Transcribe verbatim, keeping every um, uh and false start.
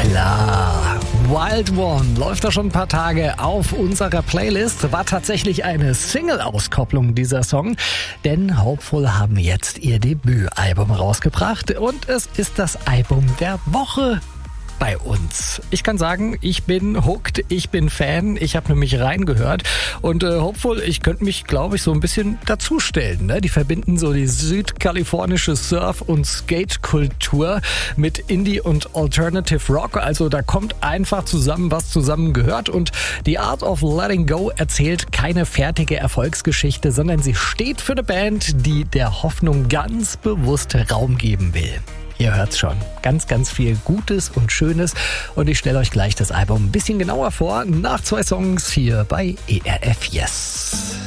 klar. Wild One läuft da schon ein paar Tage auf unserer Playlist. War tatsächlich eine Single-Auskopplung dieser Song, denn Hopeful haben jetzt ihr Debütalbum rausgebracht und es ist das Album der Woche bei uns. Ich kann sagen, ich bin hooked, ich bin Fan, ich habe nämlich reingehört und äh, Hopeful, ich könnte mich, glaube ich, so ein bisschen dazustellen. Ne? Die verbinden so die südkalifornische Surf- und Skate-Kultur mit Indie und Alternative Rock. Also da kommt einfach zusammen, was zusammen gehört und die Art of Letting Go erzählt keine fertige Erfolgsgeschichte, sondern sie steht für eine Band, die der Hoffnung ganz bewusst Raum geben will. Ihr hört's schon. Ganz, ganz viel Gutes und Schönes. Und ich stelle euch gleich das Album ein bisschen genauer vor. Nach zwei Songs hier bei E R F Yes.